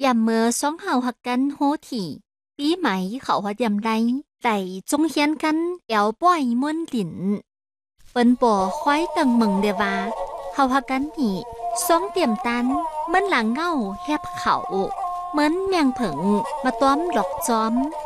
ยามเมื่อสองเฮาหักกันโหถี่ปีใหม่เขาฮอดยามใดแต่จงเฮียนกันแอวป้อยม่วนหลินเปิ้นบ่ค่อยกังเมึงเดว่าเฮาหักกันนี่สองเตรียมตันมันหลังเงาแฮบเขาเหมือนแมงผึ่งมาต้อมดอกจอม